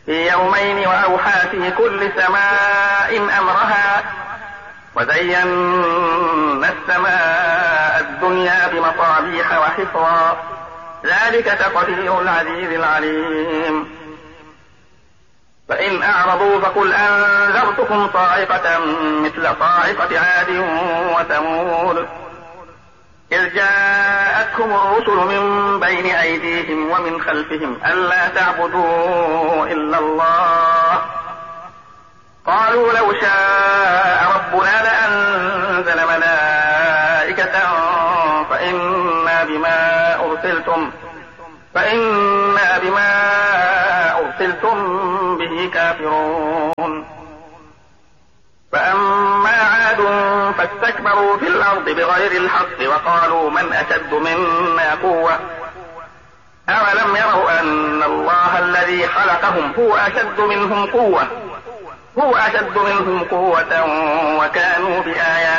في يومين وأوحى في كل سماء أمرها وزينا السماء الدنيا بمصابيح وحفظا ذلك تقدير العزيز العليم. فإن أعرضوا فقل أنذرتكم صاعقة مثل صاعقة عاد وثمود إذ جاءتهم الرسل من بين أيديهم ومن خلفهم ألا تعبدوا إلا الله قالوا لو شاء ربنا لأنزل ملائكة فإنا بما أرسلتم به كافرون. فأما عاد فاستكبروا في الأرض بغير الحق وقالوا من أشد منا قوة أولم يروا أن الله الذي خلقهم هو أشد منهم قوة وكانوا بآياتنا